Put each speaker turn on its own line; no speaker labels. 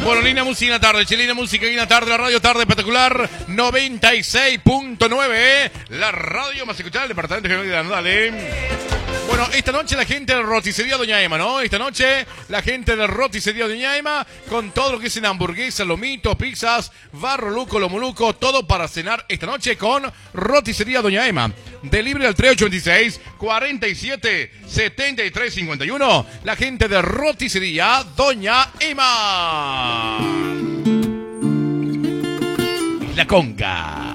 Bueno, linda música en la tarde, chilena música en la tarde, la radio tarde espectacular 96.9, la radio más escuchada del departamento general de Andale. Bueno, esta noche la gente de Roticería Doña Emma, ¿no? Esta noche la gente de Roticería Doña Emma con todo lo que es en hamburguesas, lomitos, pizzas, barro luco, lomoluco, todo para cenar esta noche con Roticería Doña Emma. Delivery al 3826 47 73 51. La gente de Roticería Doña Emma. La Conga.